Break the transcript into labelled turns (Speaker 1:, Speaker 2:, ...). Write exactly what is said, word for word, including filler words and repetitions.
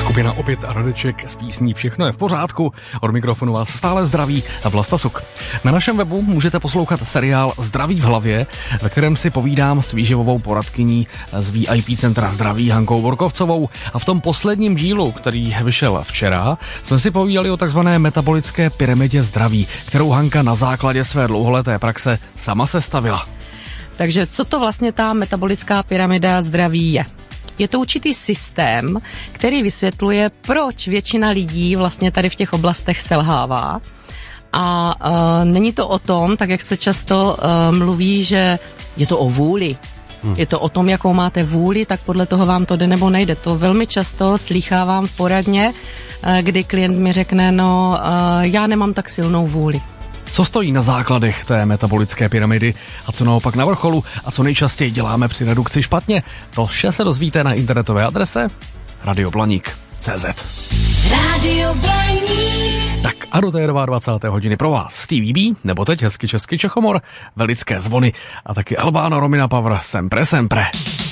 Speaker 1: Skupina Opět a Radeček s písní Všechno je v pořádku. Od mikrofonu vás stále zdraví Vlasta Suk. Na našem webu můžete poslouchat seriál Zdraví v hlavě, ve kterém si povídám s výživovou poradkyní z V I P Centra zdraví Hankou Borkovcovou. A v tom posledním dílu, který vyšel včera, jsme si povídali o takzvané metabolické pyramidě zdraví, kterou Hanka na základě své dlouholeté praxe sama sestavila.
Speaker 2: Takže co to vlastně ta metabolická pyramida zdraví je? Je to určitý systém, který vysvětluje, proč většina lidí vlastně tady v těch oblastech selhává. A uh, není to o tom, tak jak se často uh, mluví, že je to o vůli. Hmm. Je to o tom, jakou máte vůli, tak podle toho vám to jde nebo nejde. To velmi často slýchávám v poradně, uh, kdy klient mi řekne, no uh, já nemám tak silnou vůli.
Speaker 1: Co stojí na základech té metabolické pyramidy a co naopak na vrcholu a co nejčastěji děláme při redukci špatně? To vše se dozvíte na internetové adrese radio blaník tečka cé zet.
Speaker 3: Radio Blaník.
Speaker 1: Tak a do té dvacáté druhé hodiny pro vás Stevie B, nebo teď hezky český Čechomor, Velické zvony a taky Albano Romina Power Sempre Sempre.